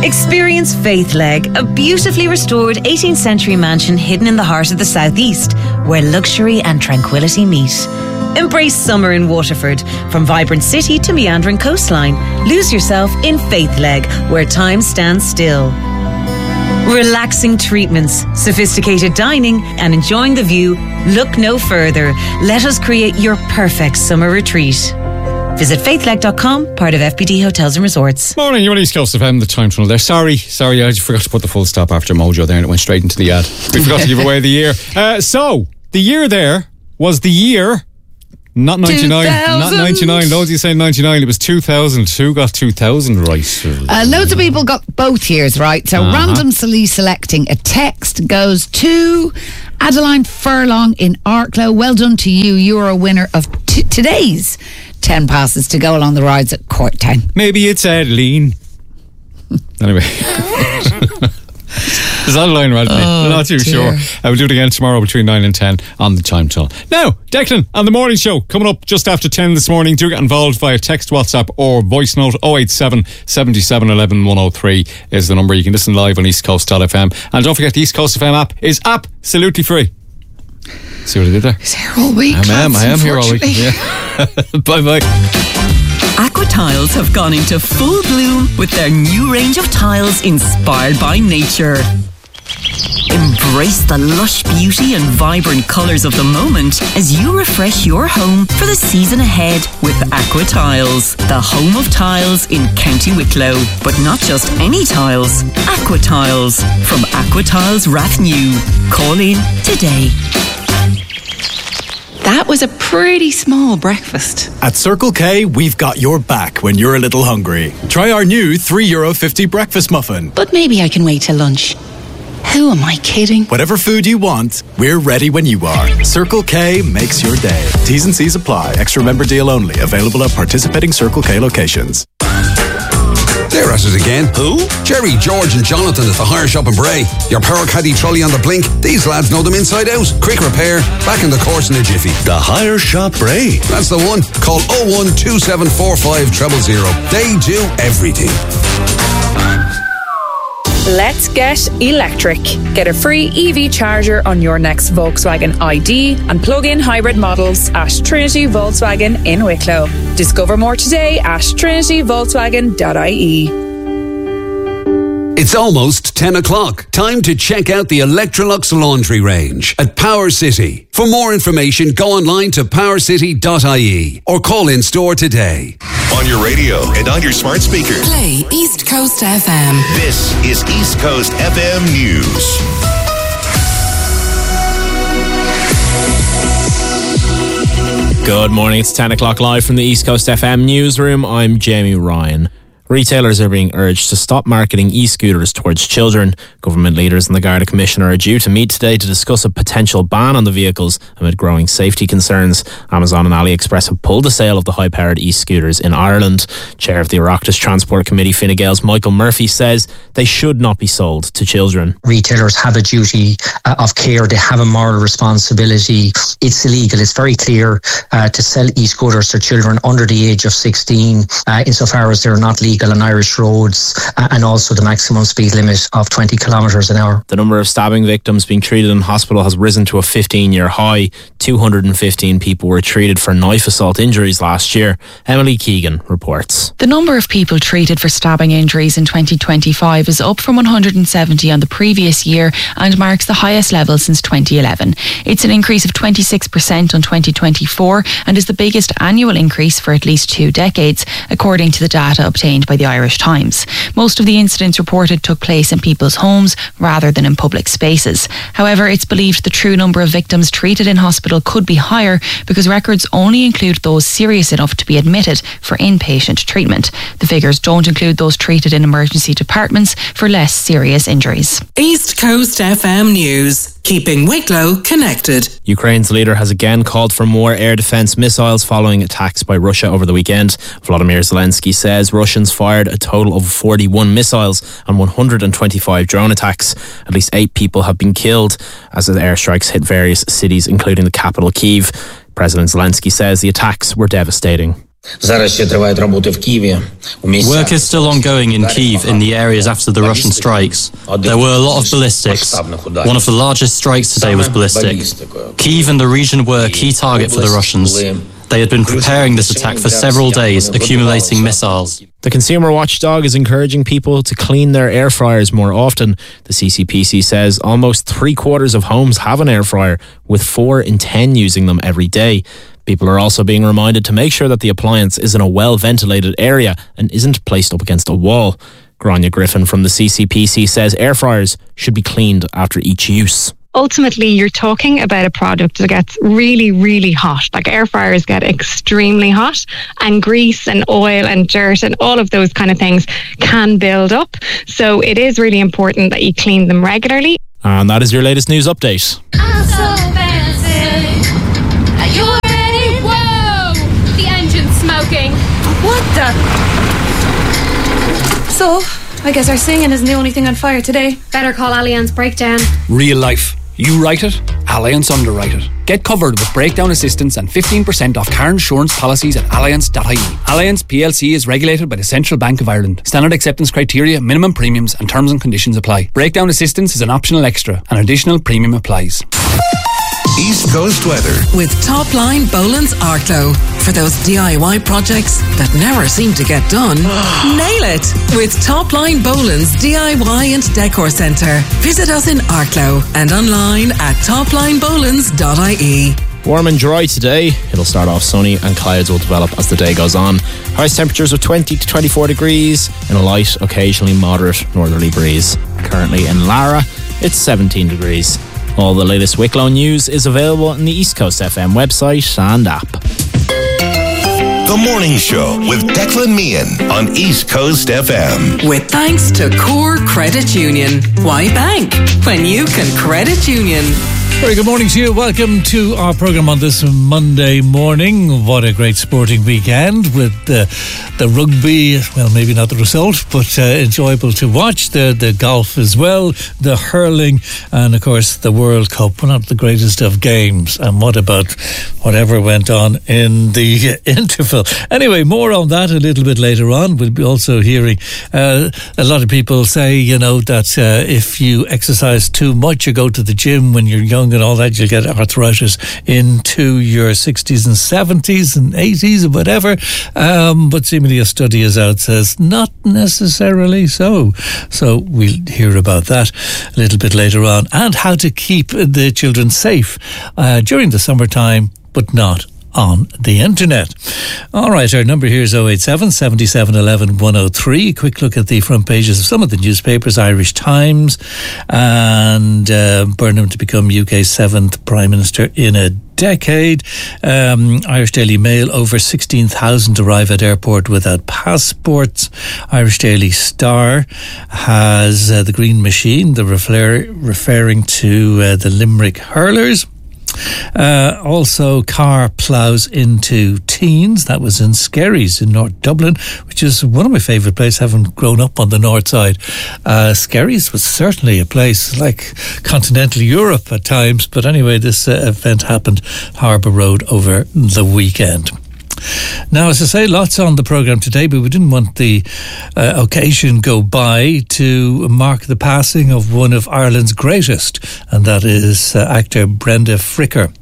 Experience Faithleg, a beautifully restored 18th century mansion hidden in the heart of the southeast, where luxury and tranquility meet. Embrace summer in Waterford. From vibrant city to meandering coastline, lose yourself in Faithleg, where time stands still. Relaxing treatments, sophisticated dining, and enjoying the view. Look no further. Let us create your perfect summer retreat. Visit faithleg.com, part of FPD Hotels and Resorts. Morning, you're on East Coast FM, the time tunnel there. Sorry, I forgot to put the full stop after Mojo there and it went straight into the ad. We forgot to give away the year. So, the year there was the year, not 99, 2000. not 99. Loads of you saying 99, it was 2000. Who got 2000 right? Loads of people got both years right. So randomly selecting a text goes to Adeline Furlong in Arklow. Well done to you. You're a winner of today's 10 passes to go along the rides at Court Town. Maybe it's Adeline. Anyway. Is that a line around me? I'm not too sure. I will do it again tomorrow between 9 and 10 on the time tunnel. Now, Declan, on the morning show, coming up just after 10 this morning. Do get involved via text, WhatsApp or voice note. 087 77 11 103 is the number. You can listen live on eastcoast.fm. And don't forget, the East Coast FM app is absolutely free. See what I did there? He's here all week. I am here all week. Yeah. Bye-bye. Aqua Tiles have gone into full bloom with their new range of tiles inspired by nature. Embrace the lush beauty and vibrant colours of the moment as you refresh your home for the season ahead with Aqua Tiles, the home of tiles in County Wicklow. But not just any tiles, Aqua Tiles from Aqua Tiles Rathnew. Call in today. That was a pretty small breakfast. At Circle K, we've got your back when you're a little hungry. Try our new €3.50 breakfast muffin. But maybe I can wait till lunch. Who am I kidding? Whatever food you want, we're ready when you are. Circle K makes your day. T's and C's apply. Extra member deal only. Available at participating Circle K locations. They're at it again. Who? Jerry, George and Jonathan at the hire shop in Bray. Your power caddy trolley on the blink. These lads know them inside out. Quick repair, back in the course in a jiffy. The hire shop Bray. That's the one. Call 012745000. They do everything. Let's get electric. Get a free EV charger on your next Volkswagen ID and plug-in hybrid models at Trinity Volkswagen in Wicklow. Discover more today at trinityvolkswagen.ie. It's almost 10 o'clock. Time to check out the Electrolux laundry range at Power City. For more information, go online to powercity.ie or call in store today. On your radio and on your smart speaker. Play East Coast FM. This is East Coast FM News. Good morning, it's 10 o'clock live from the East Coast FM newsroom. I'm Jamie Ryan. Retailers are being urged to stop marketing e-scooters towards children. Government leaders and the Garda Commissioner are due to meet today to discuss a potential ban on the vehicles amid growing safety concerns. Amazon and AliExpress have pulled the sale of the high-powered e-scooters in Ireland. Chair of the Oireachtas Transport Committee, Fine Gael's Michael Murphy, says they should not be sold to children. Retailers have a duty of care. They have a moral responsibility. It's illegal. It's very clear to sell e-scooters to children under the age of 16 insofar as they're not legal on Irish roads, and also the maximum speed limit of 20 kilometres an hour. The number of stabbing victims being treated in hospital has risen to a 15-year high. 215 people were treated for knife assault injuries last year. Emily Keegan reports. The number of people treated for stabbing injuries in 2025 is up from 170 on the previous year and marks the highest level since 2011. It's an increase of 26% on 2024 and is the biggest annual increase for at least 2 decades, according to the data obtained by the Irish Times. Most of the incidents reported took place in people's homes rather than in public spaces. However, it's believed the true number of victims treated in hospital could be higher because records only include those serious enough to be admitted for inpatient treatment. The figures don't include those treated in emergency departments for less serious injuries. East Coast FM News. Keeping Wicklow connected. Ukraine's leader has again called for more air defence missiles following attacks by Russia over the weekend. Volodymyr Zelensky says Russians fired a total of 41 missiles and 125 drone attacks. At least 8 people have been killed as the airstrikes hit various cities, including the capital Kyiv. President Zelensky says the attacks were devastating. Work is still ongoing in Kyiv in the areas after the Russian strikes. There were a lot of ballistics. One of the largest strikes today was ballistic. Kyiv and the region were a key target for the Russians. They had been preparing this attack for several days, accumulating missiles. The Consumer Watchdog is encouraging people to clean their air fryers more often. The CCPC says almost 3/4 of homes have an air fryer, with 4 in 10 using them every day. People are also being reminded to make sure that the appliance is in a well-ventilated area and isn't placed up against a wall. Grania Griffin from the CCPC says air fryers should be cleaned after each use. Ultimately, you're talking about a product that gets really, really hot. Like air fryers get extremely hot, and grease and oil and dirt and all of those kind of things can build up. So it is really important that you clean them regularly. And that is your latest news update. I'm so fancy. Are you ready? Whoa! The engine's smoking. What the? So, I guess our singing isn't the only thing on fire today. Better call Allianz Breakdown. Real life. You write it, Allianz underwrite it. Get covered with breakdown assistance and 15% off car insurance policies at allianz.ie. Allianz PLC is regulated by the Central Bank of Ireland. Standard acceptance criteria, minimum premiums and terms and conditions apply. Breakdown assistance is an optional extra. An additional premium applies. East Coast weather with Topline Boland's Arklow. For those DIY projects that never seem to get done, nail it with Topline Boland's DIY and Decor Centre. Visit us in Arklow and online at toplinebolands.ie. Warm and dry today. It'll start off sunny and clouds will develop as the day goes on. Highest temperatures of 20 to 24 degrees in a light, occasionally moderate northerly breeze. Currently in Lara, it's 17 degrees. All the latest Wicklow news is available on the East Coast FM website and app. The Morning Show with Declan Meehan on East Coast FM. With thanks to Core Credit Union. Why bank when you can credit union? Very good morning to you. Welcome to our programme on this Monday morning. What a great sporting weekend with the rugby. Well, maybe not the result, but enjoyable to watch. The golf as well, the hurling, and of course the World Cup. One of the greatest of games. And what about whatever went on in the interval? Anyway, more on that a little bit later on. We'll be also hearing a lot of people say, you know, that if you exercise too much, you go to the gym when you're young and all that, you'll get arthritis into your 60s and 70s and 80s or whatever. But seemingly a study is out says not necessarily so. So we'll hear about that a little bit later on, and how to keep the children safe during the summertime, but not on the internet. All right, our number here is 087 77 11 103. Quick look at the front pages of some of the newspapers. Irish Times and Burnham to become UK's 7th Prime Minister in a decade. Irish Daily Mail, over 16,000 arrive at airport without passports. Irish Daily Star has the Green Machine, referring to the Limerick hurlers. Also, car ploughs into teens. That was in Skerries in North Dublin, which is one of my favourite places, having grown up on the north side. Skerries was certainly a place like continental Europe at times, but anyway, this event happened Harbour Road over the weekend. Now, as I say, lots on the programme today, but we didn't want the occasion go by to mark the passing of one of Ireland's greatest, and that is actor Brenda Fricker.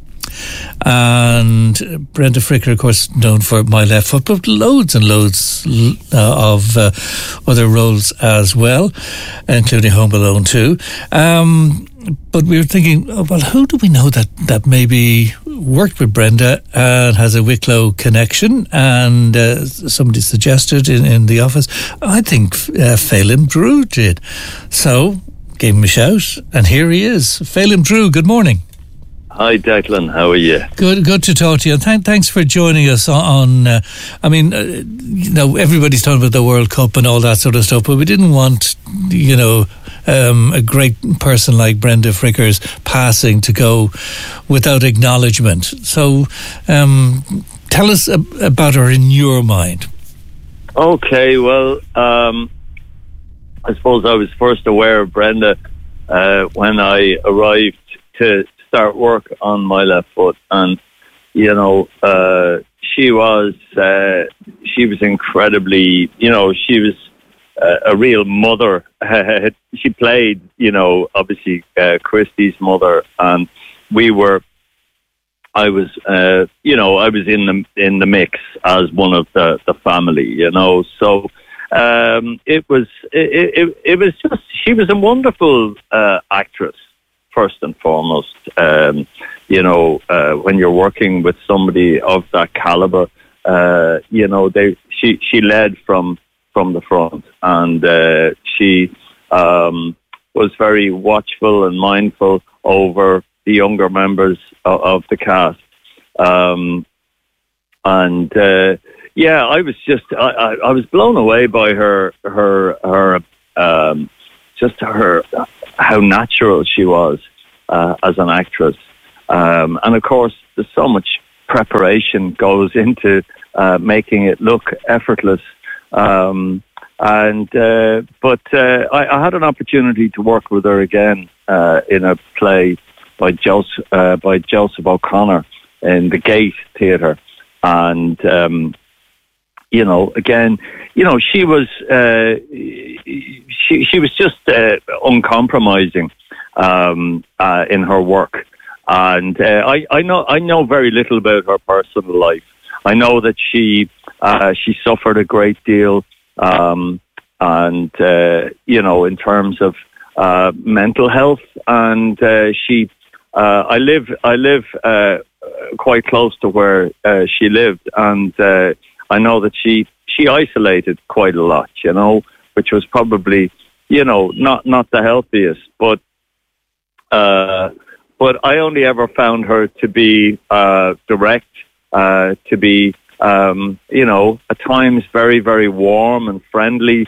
And Brenda Fricker, of course, known for My Left Foot, but loads and loads of other roles as well, including Home Alone 2. But we were thinking, well, who do we know that maybe worked with Brenda and has a Wicklow connection? And somebody suggested in the office, I think Phelim Drew did. So gave him a shout, and here he is. Phelim Drew, good morning. Hi Declan, how are you? Good to talk to you. Thanks for joining us on. You know, everybody's talking about the World Cup and all that sort of stuff, but we didn't want, you know, a great person like Brenda Fricker's passing to go without acknowledgement. So, tell us about her in your mind. Okay, well, I suppose I was first aware of Brenda when I arrived to start work on My Left Foot, and you know, she was incredibly, she was a real mother. She played, obviously Christy's mother, and I was in the mix as one of the family, So it was just, she was a wonderful actress, first and foremost. When you're working with somebody of that caliber, she led from the front, and she was very watchful and mindful over the younger members of the cast. I was just, I was blown away by her how natural she was as an actress. And of course, there's so much preparation goes into making it look effortless. But I had an opportunity to work with her again in a play by Joseph O'Connor in the Gate Theatre, and again, she was just uncompromising in her work, and I know very little about her personal life. I know that she suffered a great deal, in terms of mental health, and I live quite close to where she lived, and I know that she isolated quite a lot, which was probably not the healthiest, but I only ever found her to be direct, to be at times very, very warm and friendly,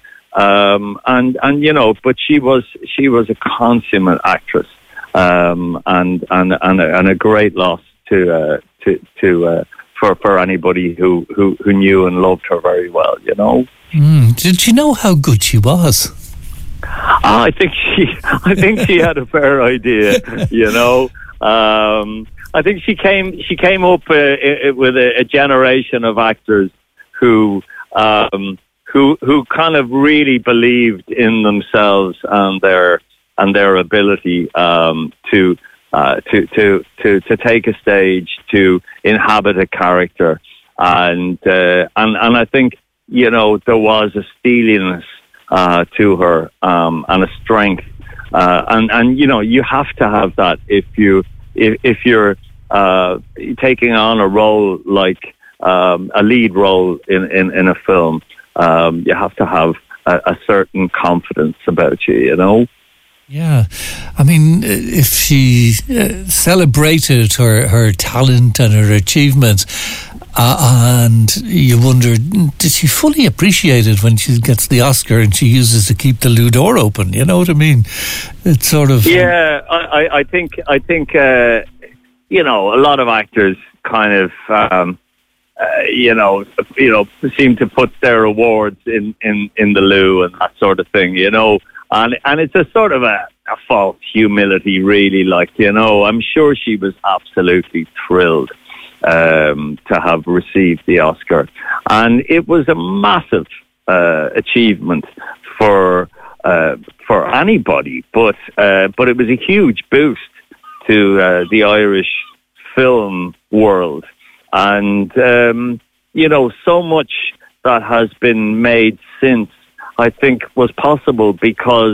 but she was a consummate actress, and a great loss for anybody who knew and loved her very well. Did you know how good she was? I think she had a fair idea. I think she came up with a generation of actors who kind of really believed in themselves and their ability to take a stage, to inhabit a character, and I think there was a steeliness to her, and a strength, and you have to have that if you're taking on a role like a lead role in a film. You have to have a certain confidence about you. Yeah, I mean, if she celebrated her talent and her achievements, and you wonder, did she fully appreciate it when she gets the Oscar and she uses to keep the loo door open? You know what I mean? It's sort of... Yeah, I think a lot of actors kind of seem to put their awards in the loo and that sort of thing, and it's a sort of a false humility, really. I'm sure she was absolutely thrilled to have received the Oscar, and it was a massive achievement for anybody, but it was a huge boost to the Irish film world, and so much that has been made since, I think, was possible because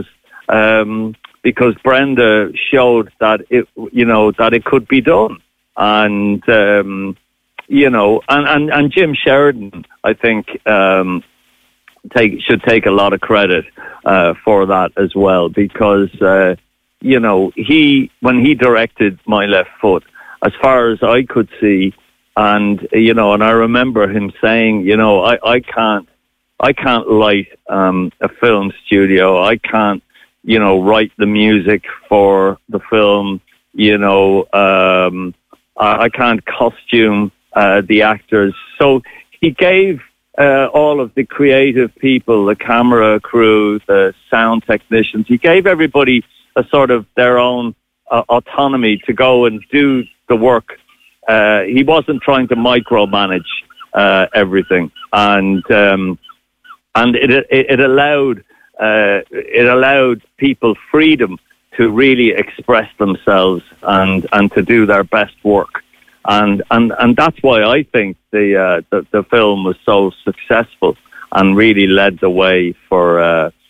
Brenda showed that it could be done, and and Jim Sheridan, I think, should take a lot of credit for that as well, because when he directed My Left Foot, as far as I could see, and I remember him saying, I can't light a film studio. I can't, write the music for the film. I can't costume the actors. So he gave all of the creative people, the camera crew, the sound technicians, he gave everybody a sort of their own autonomy to go and do the work. He wasn't trying to micromanage everything, and it allowed people freedom to really express themselves and to do their best work, and that's why I think the film was so successful and really led the way for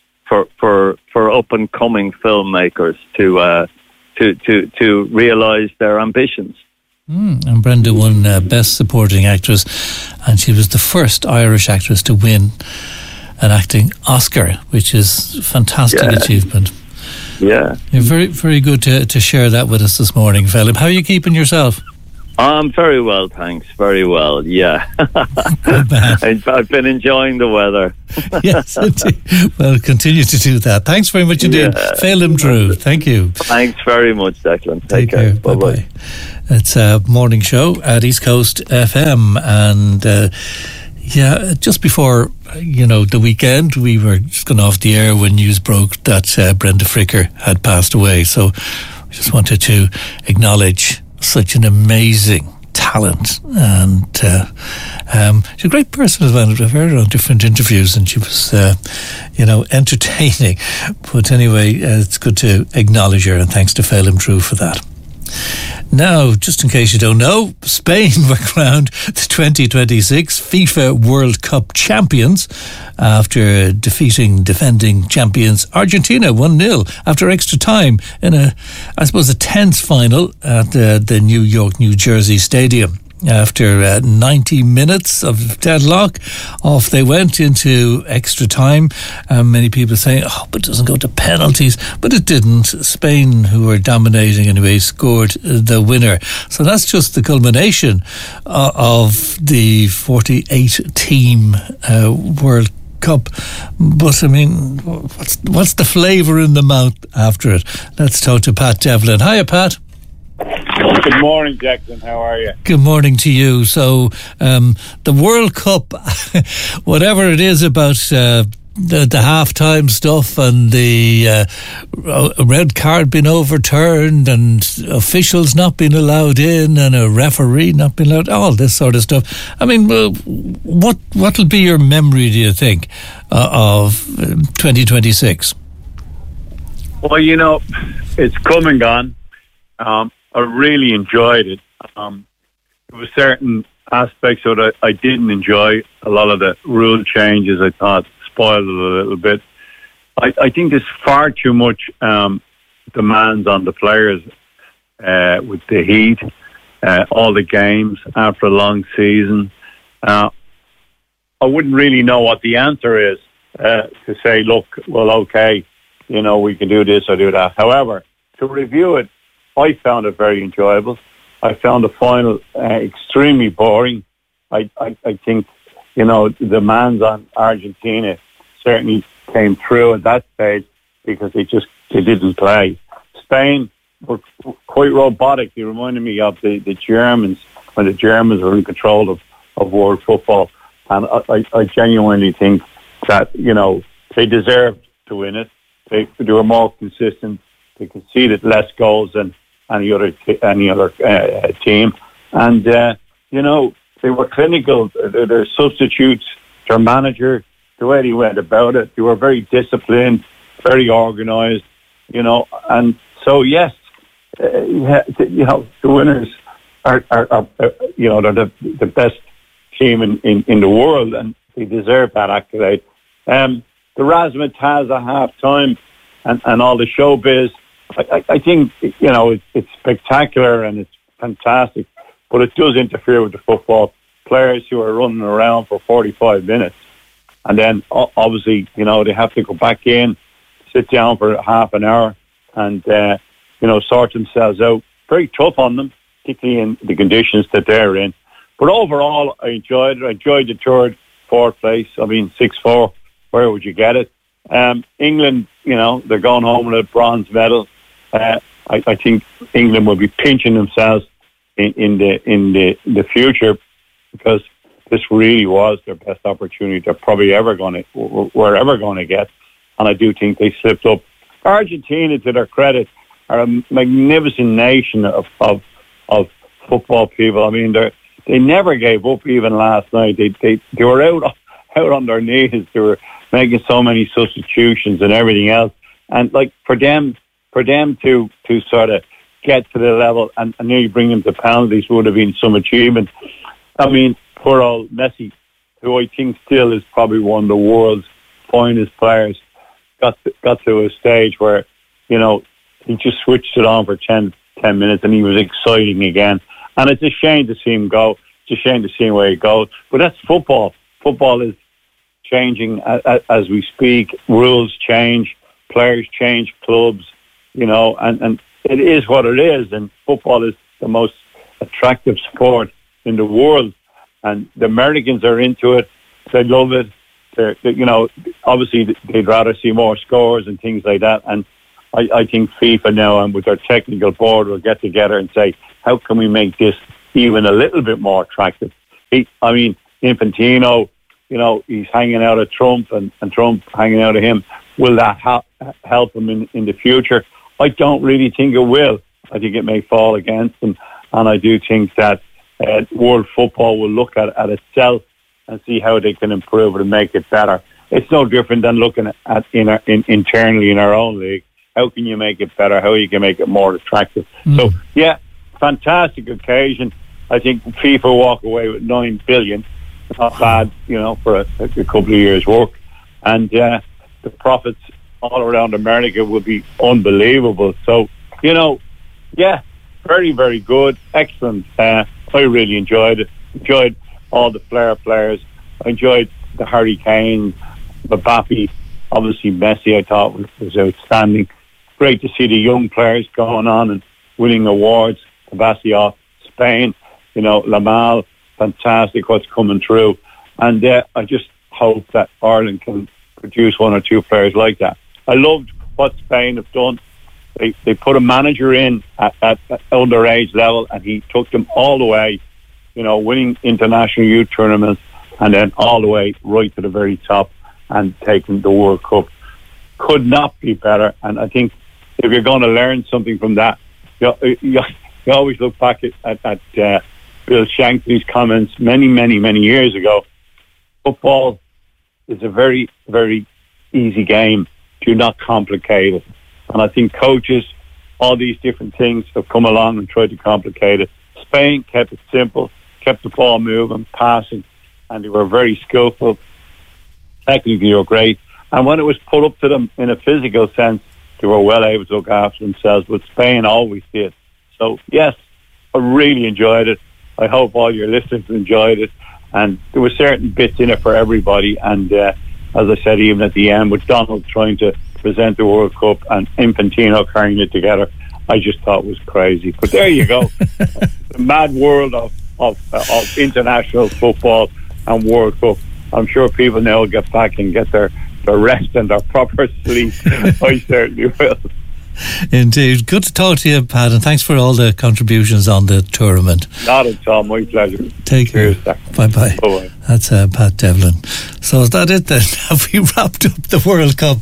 up and coming filmmakers to realise their ambitions. And Brenda won Best Supporting Actress, and she was the first Irish actress to win an acting Oscar, which is a fantastic achievement. Yeah. You're very, very good to share that with us this morning, Philip. How are you keeping yourself? I'm very well, thanks. Very well, yeah. I've been enjoying the weather. Yes, indeed. Well, continue to do that. Thanks very much indeed. Phelim Drew, thank you. Thanks very much, Declan. Take care. Bye-bye. It's a morning show at East Coast FM, and just before the weekend, we were just going off the air when news broke that Brenda Fricker had passed away. So I just wanted to acknowledge such an amazing talent, and she's a great person as well. I've heard her on different interviews, and she was entertaining. But anyway, it's good to acknowledge her, and thanks to Phelim Drew for that. Now, just in case you don't know, Spain were crowned the 2026 FIFA World Cup champions after defeating defending champions Argentina 1-0 after extra time in a tense final at the New York, New Jersey Stadium. After 90 minutes of deadlock, off they went into extra time. Many people saying, but it doesn't go to penalties. But it didn't. Spain, who were dominating anyway, scored the winner. So that's just the culmination of the 48-team World Cup. But I mean, what's the flavour in the mouth after it? Let's talk to Pat Devlin. Hiya, Pat. Good morning, Jackson. How are you? Good morning to you. So, the World Cup, whatever it is about the halftime stuff and the red card being overturned and officials not being allowed in and a referee not being allowed, all this sort of stuff. I mean, what'll be your memory, do you think, of 2026? Well, it's come and gone. I really enjoyed it. There were certain aspects of it I didn't enjoy. A lot of the rule changes I thought spoiled it a little bit. I think there's far too much demands on the players with the heat, all the games after a long season. I wouldn't really know what the answer is to say, look, well, okay, we can do this or do that. However, to review it, I found it very enjoyable. I found the final extremely boring. I think, the demands on Argentina certainly came through at that stage because they didn't play. Spain were quite robotic. They reminded me of the Germans when the Germans were in control of world football. And I genuinely think that, they deserved to win it. They were more consistent. They conceded less goals than any other team, and they were clinical. Their substitutes, their manager, the way they went about it, they were very disciplined, very organised. And so yes, the winners are they're the best team in the world, and they deserve that accolade. The razzmatazz at half time and all the showbiz. I think, it's spectacular and it's fantastic, but it does interfere with the football. Players who are running around for 45 minutes and then obviously, they have to go back in, sit down for half an hour and, sort themselves out. Very tough on them, particularly in the conditions that they're in. But overall, I enjoyed it. I enjoyed the third, fourth place. 6-4, where would you get it? England, they're going home with a bronze medal. I think England will be pinching themselves in the future because this really was their best opportunity they're probably ever going to get, and I do think they slipped up. Argentina, to their credit, are a magnificent nation of football people. I mean, they never gave up. Even last night, they were out on their knees. They were making so many substitutions and everything else. And like for them to sort of get to the level and nearly bring them to penalties would have been some achievement. I mean, poor old Messi, who I think still is probably one of the world's finest players, got to a stage where, you know, he just switched it on for 10 minutes and he was exciting again. And it's a shame to see him go. It's a shame to see where he goes. But that's football. Football is changing as we speak. Rules change, players change, clubs, you know, and it is what it is. And football is the most attractive sport in the world. And the Americans are into it. They love it. You know, obviously they'd rather see more scores and things like that. And I think FIFA now and with their technical board will get together and say, how can we make this even a little bit more attractive? Infantino, you know, he's hanging out of Trump and Trump hanging out of him. Will that help him in the future? I don't really think it will. I think it may fall against him. And I do think that world football will look at itself and see how they can improve it and make it better. It's no different than looking at internally in our own league. How can you make it better? How you can make it more attractive? So, yeah, fantastic occasion. I think FIFA walk away with $9 billion. Not bad, you know, for a couple of years' work. And the profits all around America will be unbelievable. So, you know, yeah, very, very good. Excellent. I really enjoyed it. Enjoyed all the Flair players. I enjoyed the Harry Kane, Mbappe, obviously Messi I thought was outstanding. Great to see the young players going on and winning awards. Sebastian, Spain, you know, Lamal, fantastic what's coming through. And I just hope that Ireland can produce one or two players like that. I loved what Spain have done. They put a manager in at underage level and he took them all the way, you know, winning international youth tournaments and then all the way right to the very top and taking the World Cup. Could not be better. And I think if you're going to learn something from that, you always look back at Bill Shankly's comments many years ago. Football is a very, very easy game. Do not complicate it. And I think coaches, all these different things have come along and tried to complicate it. Spain kept it simple, kept the ball moving, passing, and they were very skillful. Technically, they were great. And when it was put up to them in a physical sense, they were well able to look after themselves, but Spain always did. So, yes, I really enjoyed it. I hope all your listeners enjoyed it. And there were certain bits in it for everybody. And as I said, even at the end, with Donald trying to present the World Cup and Infantino carrying it together, I just thought it was crazy. But there you go. The mad world of international football and World Cup. I'm sure people now will get back and get their rest and their proper sleep. I certainly will. Indeed. Good to talk to you, Pat, and thanks for all the contributions on the tournament. Not at all. My pleasure. Take care. Bye-bye. Bye-bye. That's Pat Devlin. So is that it then? Have we wrapped up the World Cup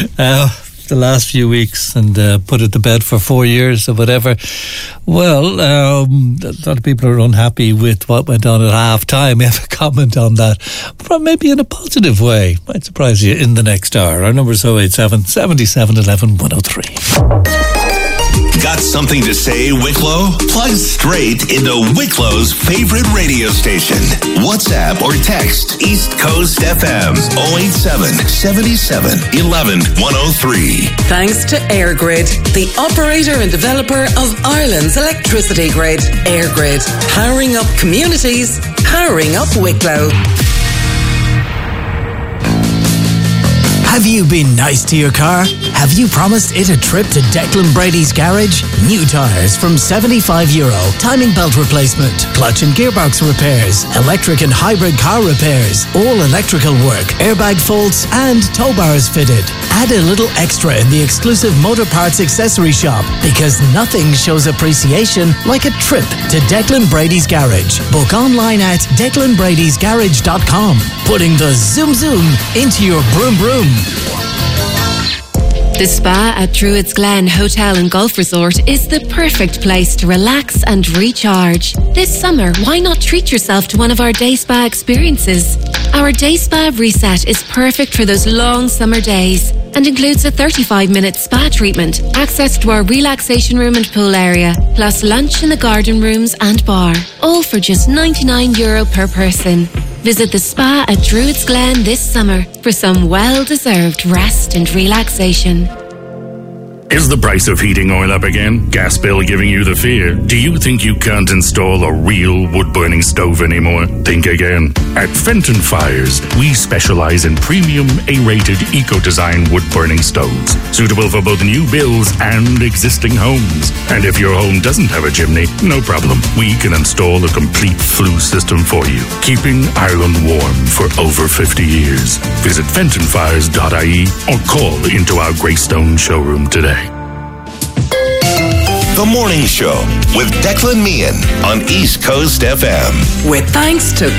the last few weeks and put it to bed for 4 years or whatever? Well, a lot of people are unhappy with what went on at half time. We have a comment on that, but maybe in a positive way. Might surprise you in the next hour. Our number is 087 77 11 103. Got something to say, Wicklow? Plug straight into Wicklow's favorite radio station. WhatsApp or text East Coast FM 087 77 11 103. Thanks to EirGrid, the operator and developer of Ireland's electricity grid. EirGrid, powering up communities, powering up Wicklow. Have you been nice to your car? Have you promised it a trip to Declan Brady's garage? New tyres from €75, timing belt replacement, clutch and gearbox repairs, electric and hybrid car repairs, all electrical work, airbag faults and tow bars fitted. Add a little extra in the exclusive Motor Parts accessory shop because nothing shows appreciation like a trip to Declan Brady's garage. Book online at declanbradysgarage.com. Putting the zoom into your broom. The spa at Druids Glen Hotel and Golf Resort is the perfect place to relax and recharge. This summer, why not treat yourself to one of our day spa experiences? Our day spa reset is perfect for those long summer days and includes a 35-minute spa treatment, access to our relaxation room and pool area, plus lunch in the garden rooms and bar, all for just €99 per person. Visit the spa at Druids Glen this summer for some well-deserved rest and relaxation. Is the price of heating oil up again? Gas bill giving you the fear? Do you think you can't install a real wood-burning stove anymore? Think again. At Fenton Fires, we specialize in premium A-rated eco-design wood-burning stoves, suitable for both new builds and existing homes. And if your home doesn't have a chimney, no problem. We can install a complete flue system for you, keeping Ireland warm for over 50 years. Visit fentonfires.ie or call into our Greystone showroom today. The Morning Show with Declan Meehan on East Coast FM. With thanks to